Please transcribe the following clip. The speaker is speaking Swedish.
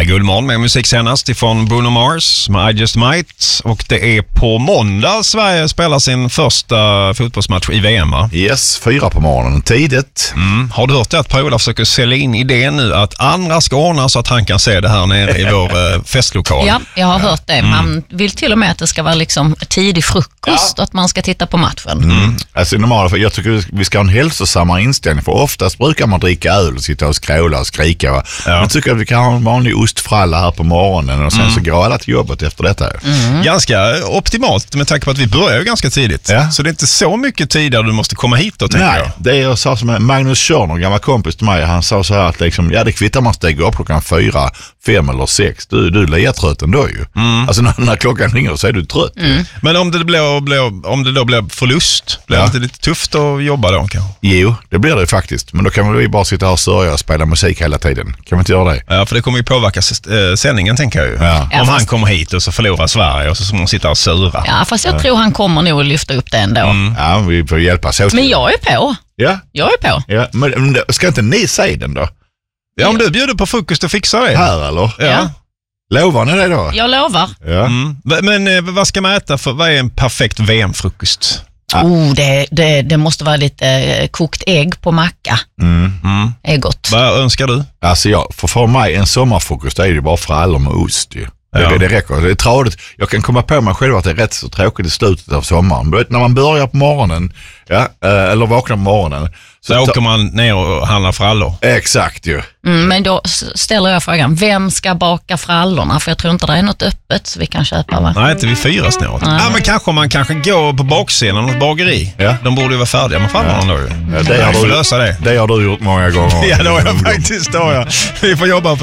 Guldmorgon med musik senast ifrån Bruno Mars med I Just Might. Och det är på måndag Sverige spelar sin första fotbollsmatch i VM, va? Yes, 4 på morgonen, tidigt. Har du hört det att Per-Ola försöker sälja in idén nu att andra ska ordna så att han kan se det här nere i vår festlokal? Ja, jag har hört det. Man vill till och med att det ska vara liksom tidig frukost och att man ska titta på matchen. Alltså normalt, jag tycker vi ska ha en hälsosammare inställning, för oftast brukar man dricka öl och sitta och skråla och skrika. Va? Jag tycker att vi kan ha en vanlig ostfralla här på morgonen och sen så går alla till jobbet efter detta. Ganska optimalt med tanke på att vi börjar ju ganska tidigt. Ja. Så det är inte så mycket tidigare du måste komma hit då, tänker jag. Nej, det jag sa som Magnus Körner, gammal kompis till mig, han sa så här att liksom, det kvittar man stiger upp klockan 4, 5 eller 6. Du är leatrött ändå ju. Alltså när klockan ringer så är du trött. Men om det då blir förlust, blir det inte lite tufft att jobba då kanske? Jo, det blir det faktiskt. Men då kan vi bara sitta här och sörja och spela musik hela tiden. Kan vi inte göra det? Ja, för det kommer ju påverka sändningen, tänker jag ju. Ja. Om han kommer hit och så förlorar Sverige och så ska man sitta och sura. Ja, fast jag tror han kommer nog lyfta upp det ändå. Ja, vi får hjälpas åt. Men jag är på. Ja. Jag är på. Ja, men ska inte ni säga den då? Ja, om du bjuder på frukost och fixar det. Här eller? Ja. Lovar ni det då? Jag lovar. Ja. Men vad ska man äta för? Vad är en perfekt VM-frukost? Det måste vara lite kokt ägg på macka. Det är gott. Vad önskar du? Alltså för mig en sommarfrukost är ju bara frallor med ost ju. Det räcker. Det är tradigt. Jag kan komma på mig själv att det är rätt så tråkigt i slutet av sommaren. När man börjar på morgonen, eller vaknar på morgonen. Så åker man ner och handlar frallor. Exakt ju. Men då ställer jag frågan, vem ska baka frallorna? För jag tror inte det är något öppet så vi kan köpa, va? Nej, inte vi 4 snart. Ja, men kanske man går på baksidan av något bageri. Ja. De borde ju vara färdiga med frallorna då. Ja, det har du lösa det. Det har du gjort många gånger. Ja, det har jag faktiskt. Vi får jobba på